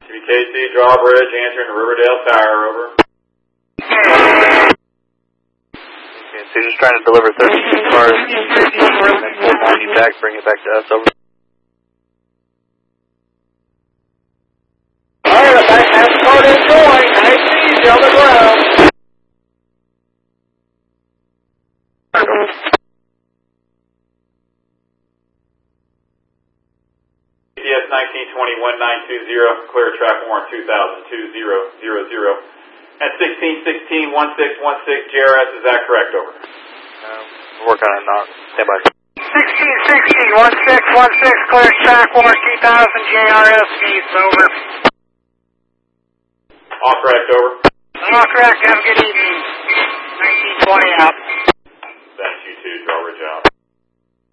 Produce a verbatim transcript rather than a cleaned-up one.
K C, drawbridge, answering the Riverdale Tower, over. Okay, so you're just trying to deliver thirty-two cars, and then pull ninety back, bring it back to us, over. Alright, I have started going. I see you on the ground. C S nineteen twenty, one nine two zero, clear track warrant two thousand two zero zero zero. At sixteen sixteen, one six one six J R S, is that correct, over? Um, we're working on it now. Stand by. sixteen sixteen, one six one six, clear track warrant two thousand J R S, East, over. All correct, over. All correct, have a good evening. nineteen twenty out. Thank you too, drawbridge out.